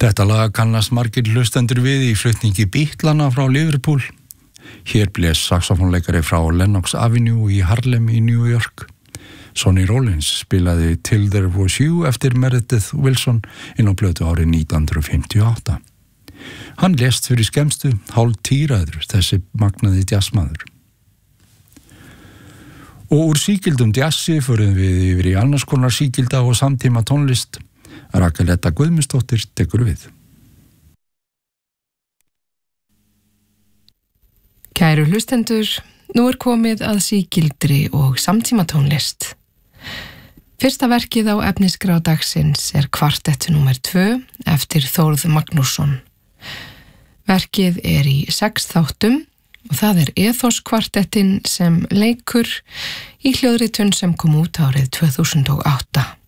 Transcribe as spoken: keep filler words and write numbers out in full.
Þetta lag kannast margir hlustendur við í flutningi Beatlana frá Liverpool. Hér blés saxofónleikari frá Lenox Avenue í Harlem í New York. Sonny Rollins spilaði Till There Was You eftir Meredith Wilson inn á plötu árið nítján hundruð fimmtíu og átta. Hann lést fyrir skemmstu, hálf tíraður, þessi magnaði jazzmaður. Og úr sígildum jazzi förum við yfir í annars konar sígilda og samtíma tónlist. Rakeletta Guðmundsdóttir tekur við. Kæru hlustendur, nú er komið að sígildri og samtíma tónlist. Fyrsta verkið á efnisgrá dagsins er kvartettu númer tvö eftir Þórð Magnússon. Verkið er í sex þáttum og það er Ethos kvartettin sem leikur í hljóðritun sem kom út árið tvö þúsund og átta.